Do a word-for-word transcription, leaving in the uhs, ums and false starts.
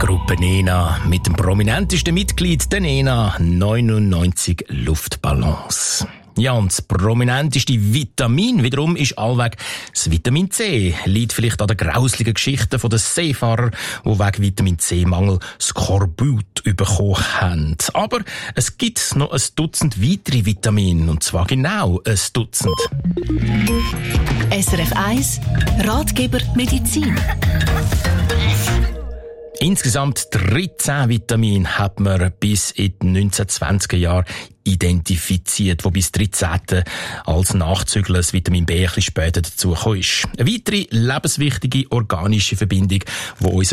Gruppe Nena mit dem prominentesten Mitglied der Nena, neunundneunzig Luftballons. Ja, und das prominenteste Vitamin wiederum ist allweg das Vitamin C. Liegt vielleicht an den grauslichen Geschichten der Seefahrer, die wegen Vitamin C-Mangel Skorbut bekommen haben. Aber es gibt noch ein Dutzend weitere Vitamine, und zwar genau ein Dutzend. S R F eins Ratgeber Medizin. Insgesamt dreizehn Vitamine hat man bis in den neunzehnhundertzwanziger Jahren identifiziert, wobei das dreizehnte als Nachzügler das Vitamin B ein bisschen später dazugekommen ist. Eine weitere lebenswichtige organische Verbindung, die uns